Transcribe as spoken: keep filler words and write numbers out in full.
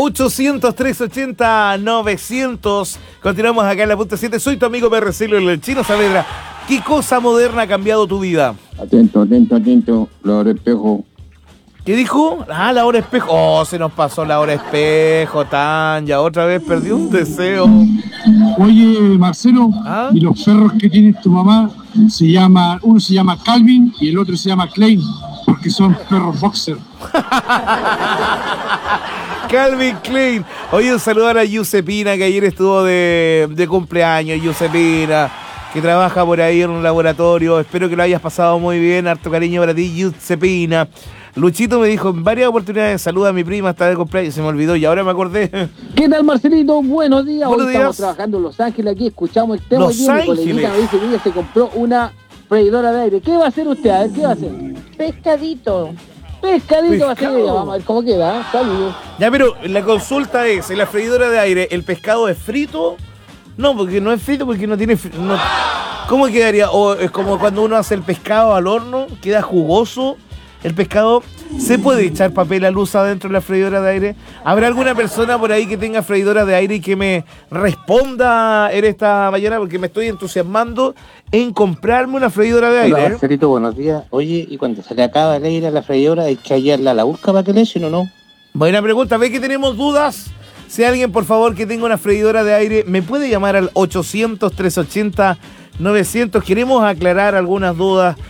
ochocientos, trescientos ochenta, novecientos. Continuamos acá en la punta siete. Soy tu amigo P R C, el Chino Saavedra. ¿Qué cosa moderna ha cambiado tu vida? Atento, atento, atento. La hora espejo. ¿Qué dijo? Ah, la hora espejo. Oh, se nos pasó la hora espejo, Tanya. Otra vez perdió un deseo. Oye, Marcelo, ¿Ah? ¿y los perros que tiene tu mamá? Se llama, uno se llama Calvin y el otro se llama Klein, porque son perros boxer. Calvin Klein. Oye, un saludo a Giuseppina, que ayer estuvo de, de cumpleaños. Giuseppina, que trabaja por ahí en un laboratorio. Espero que lo hayas pasado muy bien. Harto cariño para ti, Giuseppina. Luchito me dijo en varias oportunidades, saluda a mi prima, está de cumpleaños, se me olvidó y ahora me acordé. ¿Qué tal, Marcelito? Buenos días. Buenos Hoy días. estamos trabajando en Los Ángeles, aquí escuchamos el tema. Los Hoy día mi Ángeles. coleguita me dice que ella se compró una freidora de aire. ¿Qué va a hacer usted? A ver, ¿qué va a hacer? Pescadito. Pescadito va a hacer Pescado. ella. Vamos a ver cómo queda. ¿eh? Saludos. Ya, pero la consulta es, en la freidora de aire, ¿el pescado es frito? No, porque no es frito, porque no tiene... fri- No. ¿Cómo quedaría? O es como cuando uno hace el pescado al horno, queda jugoso. El pescado, ¿se puede echar papel a luz adentro de la freidora de aire? ¿Habrá alguna persona por ahí que tenga freidora de aire y que me responda en esta mañana? Porque me estoy entusiasmando en comprarme una freidora de aire. Hola, ¿eh? Marcelito, buenos días. Oye, y cuando se le acaba el aire a la freidora, ¿hay que hallarla a la busca para que le echen o no? Buena pregunta, ¿ve que tenemos dudas? Si alguien, por favor, que tenga una freidora de aire, me puede llamar al ochocientos, trescientos ochenta, novecientos. Queremos aclarar algunas dudas